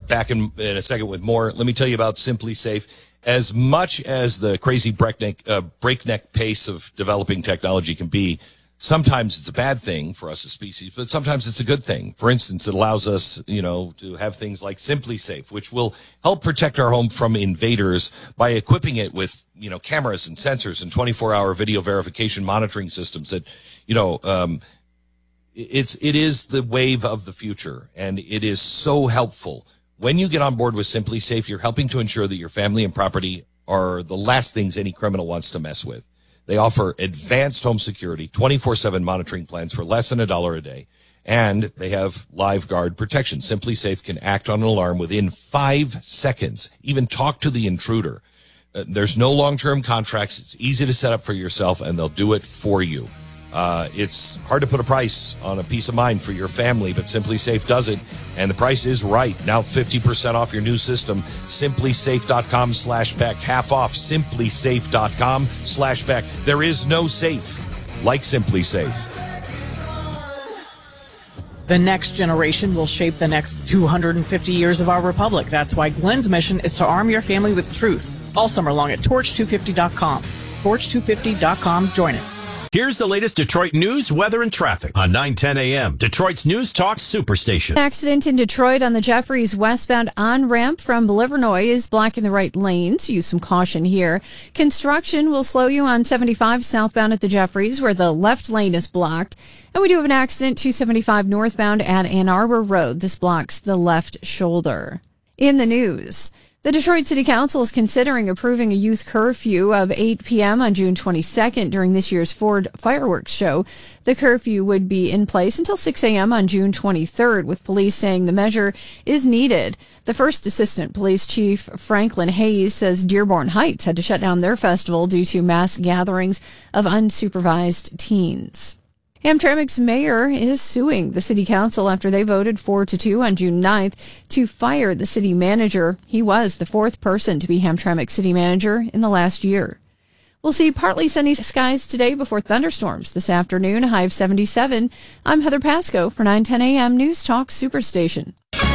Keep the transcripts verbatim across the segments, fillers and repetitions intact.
back in, in a second with more. Let me tell you about Simply Safe. As much as the crazy breakneck, uh, breakneck pace of developing technology can be, sometimes it's a bad thing for us as species, but sometimes it's a good thing. For instance, it allows us, you know, to have things like Simply Safe, which will help protect our home from invaders by equipping it with, you know, cameras and sensors and twenty-four hour video verification monitoring systems that, you know, um, it's, it is the wave of the future, and it is so helpful. When you get on board with Simply Safe, you're helping to ensure that your family and property are the last things any criminal wants to mess with. They offer advanced home security, twenty-four seven monitoring plans for less than a dollar a day, and they have live guard protection. Simply Safe can act on an alarm within five seconds, even talk to the intruder. Uh, there's no long-term contracts. It's easy to set up for yourself, and they'll do it for you. Uh, it's hard to put a price on a peace of mind for your family, but Simply Safe does it, and the price is right. Now fifty percent off your new system. Simplysafe.com slash Beck. Half off. Simplysafe.com slash Beck. There is no safe like Simply Safe. The next generation will shape the next two hundred fifty years of our republic. That's why Glenn's mission is to arm your family with truth. All summer long at torch two fifty dot com. torch two fifty dot com. Join us. Here's the latest Detroit news, weather, and traffic on nine ten a.m. Detroit's News Talk Superstation. Accident in Detroit on the Jeffries westbound on-ramp from Livernois is blocking the right lanes. Use some caution here. Construction will slow you on seventy-five southbound at the Jeffries, where the left lane is blocked. And we do have an accident two seventy-five northbound at Ann Arbor Road. This blocks the left shoulder. In the news, the Detroit City Council is considering approving a youth curfew of eight p.m. on June twenty-second during this year's Ford fireworks show. The curfew would be in place until six a.m. on June twenty-third, with police saying the measure is needed. The first Assistant Police Chief Franklin Hayes says Dearborn Heights had to shut down their festival due to mass gatherings of unsupervised teens. Hamtramck's mayor is suing the city council after they voted four to two on June ninth to fire the city manager. He was the fourth person to be Hamtramck city manager in the last year. We'll see partly sunny skies today before thunderstorms this afternoon, a high of seventy-seven. I'm Heather Pasco for nine ten a.m. News Talk Superstation.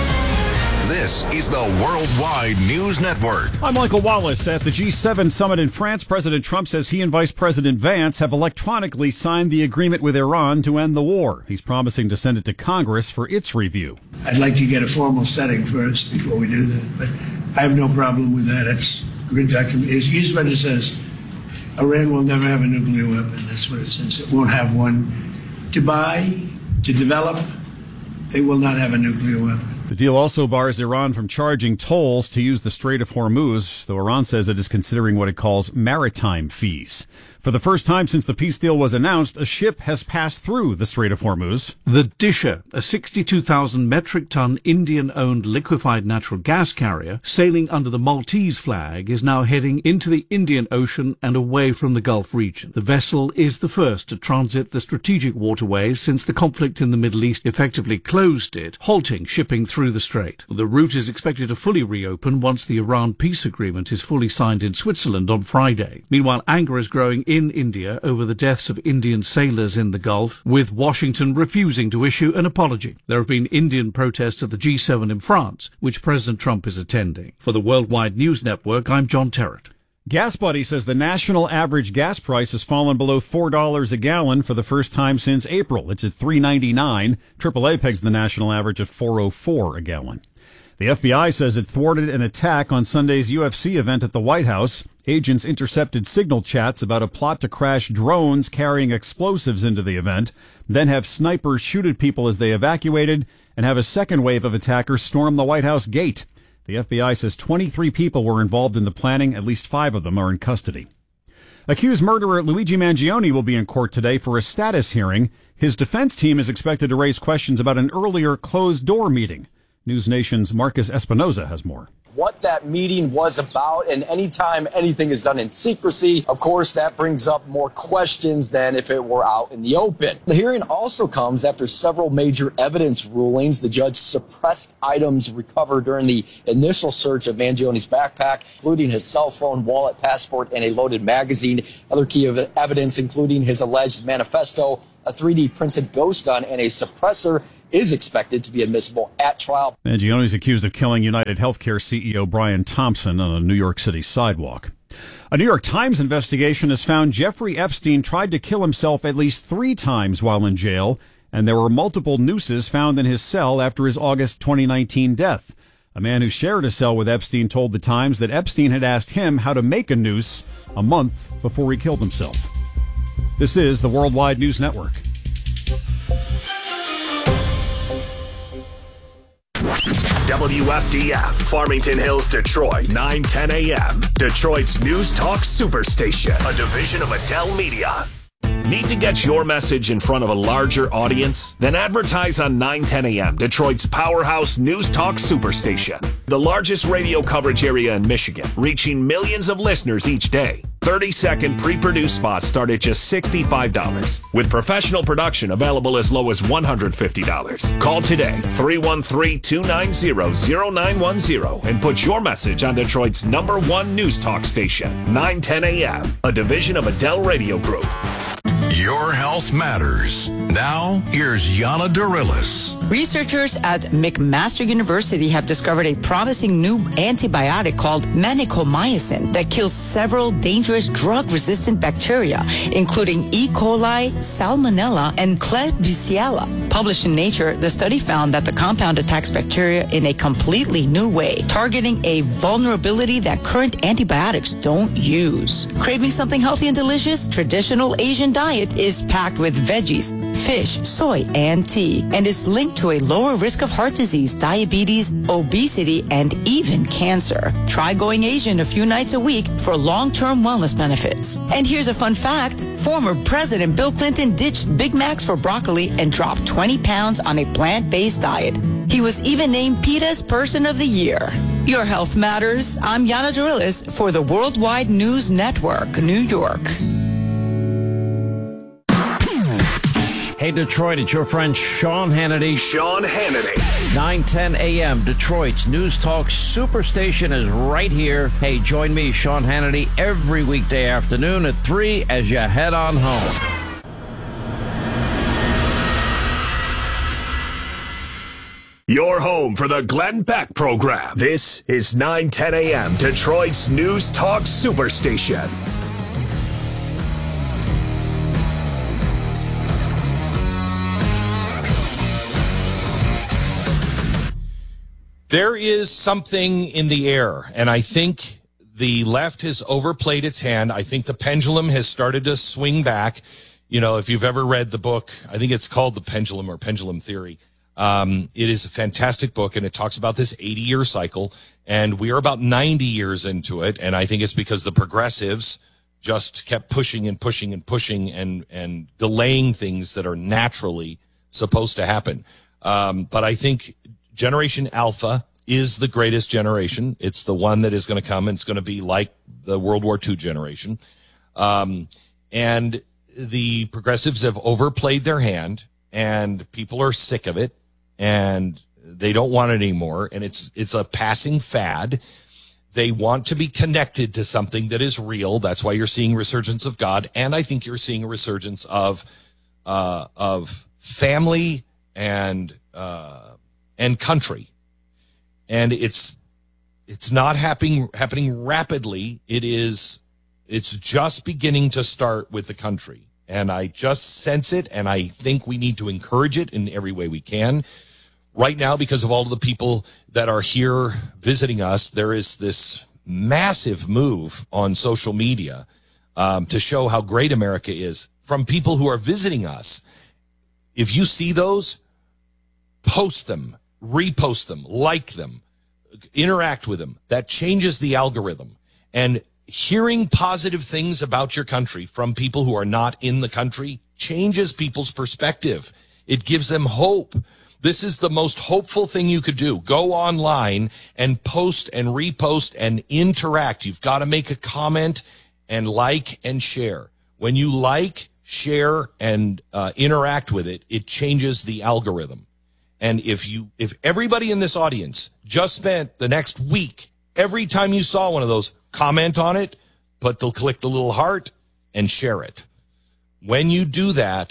This is the Worldwide News Network. I'm Michael Wallace. At the G seven summit in France, President Trump says he and Vice President Vance have electronically signed the agreement with Iran to end the war. He's promising to send it to Congress for its review. I'd like to get a formal setting first before we do that, but I have no problem with that. It's good document. Here's what it says. Iran will never have a nuclear weapon. That's what it says. It won't have one to buy, to develop. They will not have a nuclear weapon. The deal also bars Iran from charging tolls to use the Strait of Hormuz, though Iran says it is considering what it calls maritime fees. For the first time since the peace deal was announced, a ship has passed through the Strait of Hormuz. The Disher, a sixty-two thousand metric ton Indian-owned liquefied natural gas carrier sailing under the Maltese flag, is now heading into the Indian Ocean and away from the Gulf region. The vessel is the first to transit the strategic waterways since the conflict in the Middle East effectively closed it, halting shipping through the strait. The route is expected to fully reopen once the Iran peace agreement is fully signed in Switzerland on Friday. Meanwhile, anger is growing in India over the deaths of Indian sailors in the Gulf, with Washington refusing to issue an apology. There have been Indian protests at the G seven in France, which President Trump is attending. For the Worldwide News Network, I'm John Terrett. GasBuddy says the national average gas price has fallen below four dollars a gallon for the first time since April. It's at three ninety-nine. triple A pegs the national average at four oh four a gallon. The F B I says it thwarted an attack on Sunday's U F C event at the White House. Agents intercepted signal chats about a plot to crash drones carrying explosives into the event, then have snipers shoot at people as they evacuated, and have a second wave of attackers storm the White House gate. The F B I says twenty-three people were involved in the planning. At least five of them are in custody. Accused murderer Luigi Mangione will be in court today for a status hearing. His defense team is expected to raise questions about an earlier closed-door meeting. News Nation's Marcus Espinoza has more. What that meeting was about, and anytime anything is done in secrecy, of course, that brings up more questions than if it were out in the open. The hearing also comes after several major evidence rulings. The judge suppressed items recovered during the initial search of Mangione's backpack, including his cell phone, wallet, passport, and a loaded magazine. Other key evidence, including his alleged manifesto, a three D printed ghost gun, and a suppressor is expected to be admissible at trial. Mangione is accused of killing United Healthcare C E O Brian Thompson on a New York City sidewalk. A New York Times investigation has found Jeffrey Epstein tried to kill himself at least three times while in jail, and there were multiple nooses found in his cell after his August twenty nineteen death. A man who shared a cell with Epstein told the Times that Epstein had asked him how to make a noose a month before he killed himself. This is the Worldwide News Network. W F D F, Farmington Hills, Detroit, nine ten a.m. Detroit's News Talk Superstation, a division of Adele Media. Need to get your message in front of a larger audience? Then advertise on nine ten a.m., Detroit's powerhouse News Talk Superstation. The largest radio coverage area in Michigan, reaching millions of listeners each day. thirty-second pre-produced spots start at just sixty-five dollars, with professional production available as low as one hundred fifty dollars. Call today, three one three, two nine zero, zero nine one zero, and put your message on Detroit's number one News Talk station, nine ten a.m., a division of Adele Radio Group. Your health matters. Now, here's Yana Darilis. Researchers at McMaster University have discovered a promising new antibiotic called manicomycin that kills several dangerous drug-resistant bacteria, including E. coli, Salmonella, and Klebsiella. Published in Nature, the study found that the compound attacks bacteria in a completely new way, targeting a vulnerability that current antibiotics don't use. Craving something healthy and delicious? Traditional Asian diet is packed with veggies, fish, soy, and tea, and is linked to a lower risk of heart disease, diabetes, obesity, and even cancer. Try going Asian a few nights a week for long-term wellness benefits. And here's a fun fact. Former President Bill Clinton ditched Big Macs for broccoli and dropped twenty pounds on a plant-based diet. He was even named PETA's Person of the Year. Your health matters. I'm Yana Darilis for the Worldwide News Network, New York. Hey, Detroit, it's your friend Sean Hannity. Sean Hannity. nine ten a.m. Detroit's News Talk Superstation is right here. Hey, join me, Sean Hannity, every weekday afternoon at three as you head on home. Your home for the Glenn Beck program. This is nine ten a.m. Detroit's News Talk Superstation. There is something in the air, and I think the left has overplayed its hand. I think the pendulum has started to swing back. You know, if you've ever read the book, I think it's called The Pendulum or Pendulum Theory. Um, it is a fantastic book, and it talks about this eighty-year cycle, and we are about ninety years into it, and I think it's because the progressives just kept pushing and pushing and pushing and, and delaying things that are naturally supposed to happen. Um, but I think Generation Alpha is the greatest generation. It's the one that is going to come, and it's going to be like the World War Two generation. Um, and the progressives have overplayed their hand, and people are sick of it, and they don't want it anymore. And it's, it's a passing fad. They want to be connected to something that is real. That's why you're seeing resurgence of God. And I think you're seeing a resurgence of, uh, of family and, uh, and country. And it's, it's not happening, happening rapidly. It is, it's just beginning to start with the country. And I just sense it, and I think we need to encourage it in every way we can. Right now, because of all of the people that are here visiting us, there is this massive move on social media um, to show how great America is from people who are visiting us. If you see those, post them, repost them, like them, interact with them. That changes the algorithm. And hearing positive things about your country from people who are not in the country changes people's perspective. It gives them hope. This is the most hopeful thing you could do. Go online and post and repost and interact. You've got to make a comment and like and share. When you like, share, and uh, interact with it, it changes the algorithm. And if you, if everybody in this audience just spent the next week, every time you saw one of those, comment on it, put the, click the little heart, and share it. When you do that,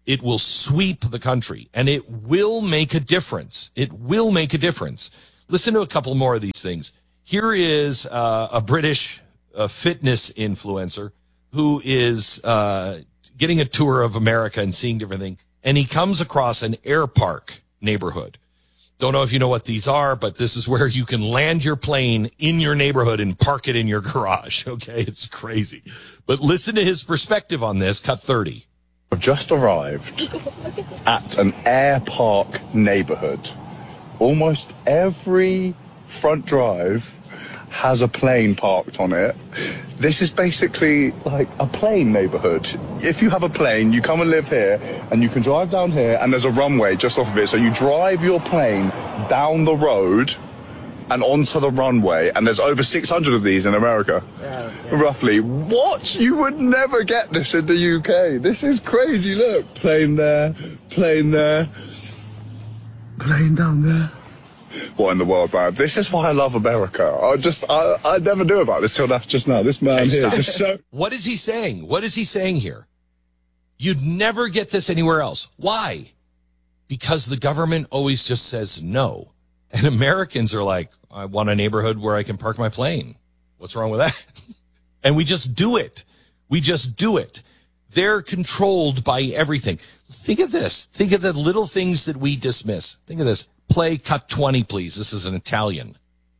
It will sweep the country, and it will make a difference. It will make a difference. Listen to a couple more of these things. Here is uh, a British uh, fitness influencer who is uh, getting a tour of America and seeing different things, and he comes across an air park neighborhood. Don't know if you know what these are, but this is where you can land your plane in your neighborhood and park it in your garage. Okay, it's crazy. But listen to his perspective on this. Cut thirty. I've just arrived at an air park neighborhood. Almost every front drive has a plane parked on it. This is basically like a plane neighborhood. If you have a plane, you come and live here, and you can drive down here, and there's a runway just off of it. So you drive your plane down the road and onto the runway, and there's over six hundred of these in America, yeah, yeah. roughly. What? You would never get this in the U K. This is crazy. Look, plane there, plane there, plane down there. What in the world, man? This is why I love America. I just, I, I never knew about this till just now. This man hey, here is just so... What is he saying? What is he saying here? You'd never get this anywhere else. Why? Because the government always just says no. And Americans are like, I want a neighborhood where I can park my plane. What's wrong with that? And we just do it. We just do it. They're controlled by everything. Think of this. Think of the little things that we dismiss. Think of this. Play cut twenty, please. This is an Italian.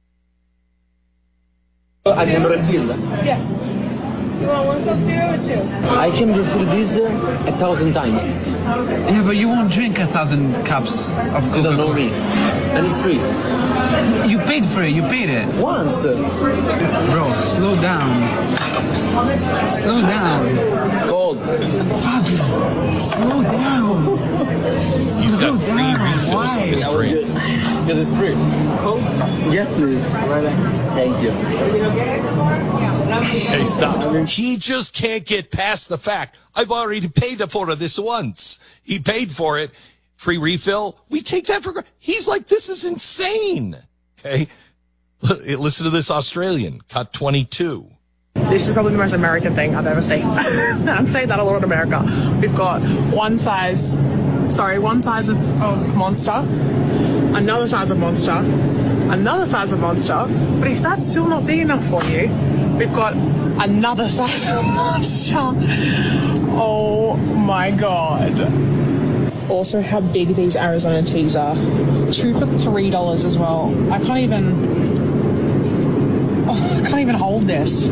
I can refill. Yeah. You want one Coke Zero or two? I can refill this uh, a thousand times. Yeah, but you won't drink a thousand cups of Coca-Cola. You don't know me. And it's free. You paid for it. You paid it. Once. Bro, slow down. Slow down. It's cold. Pablo, slow down. He's got free refills on his drink. Because it's free. Yes, please. Thank you. Hey, stop. He just can't get past the fact, I've already paid for this once. He paid for it. Free refill. We take that for granted. He's like, this is insane. Okay. Listen to this Australian. Cut twenty-two. This is probably the most American thing I've ever seen. I'm saying that a lot in America. We've got one size, sorry, one size of, of Monster, another size of Monster, another size of Monster. But if that's still not big enough for you, we've got another size of Monster. Oh my God. Also, how big these Arizona teas are. Two for three dollars as well. I can't even. Oh, I can't even hold this.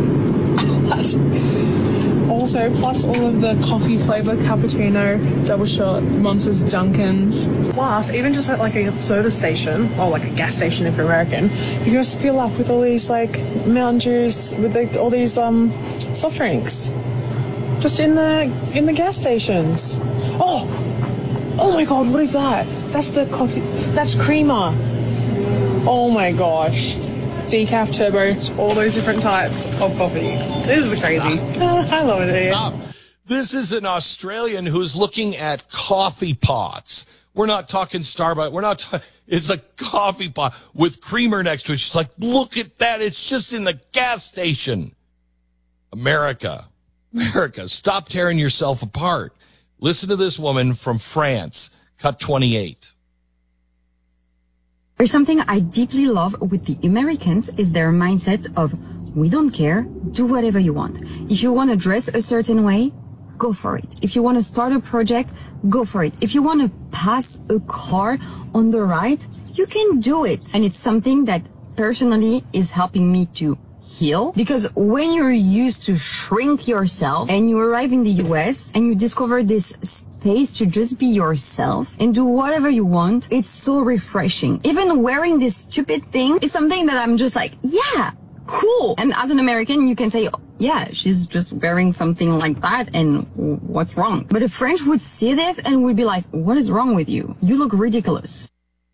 Also, plus all of the coffee flavor cappuccino, double shot, Monsters, Dunkins. Plus, even just at like a soda station or like a gas station if you're American, you just fill up with all these like Mountain Dews with like, all these um soft drinks, just in the in the gas stations. Oh. Oh my God, what is that? That's the coffee, that's creamer. Oh my gosh. Decaf, turbo, all those different types of coffee. This is crazy. I love it here. Stop. This is an Australian who's looking at coffee pots. We're not talking Starbucks. We're not talking, it's a coffee pot with creamer next to it. She's like, look at that. It's just in the gas station. America, America, stop tearing yourself apart. Listen to this woman from France, cut twenty-eight. There's something I deeply love with the Americans is their mindset of, we don't care, do whatever you want. If you want to dress a certain way, go for it. If you want to start a project, go for it. If you want to pass a car on the right, you can do it. And it's something that personally is helping me to heal, because when you're used to shrink yourself and you arrive in the U S and you discover this space to just be yourself and do whatever you want, it's so refreshing. Even wearing this stupid thing is something that I'm just like, yeah, cool. And as an American, you can say, yeah, she's just wearing something like that and what's wrong? But a French would see this and would be like, what is wrong with you? You look ridiculous.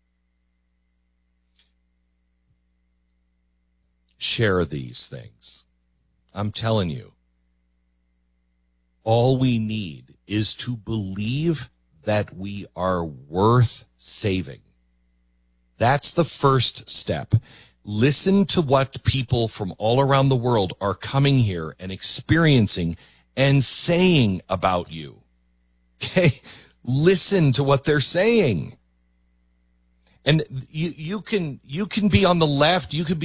Share these things. I'm telling you, all we need is to believe that we are worth saving. That's the first step. Listen to what people from all around the world are coming here and experiencing and saying about you. Okay? listen to what they're saying. And you, you can, you can be on the left. You could be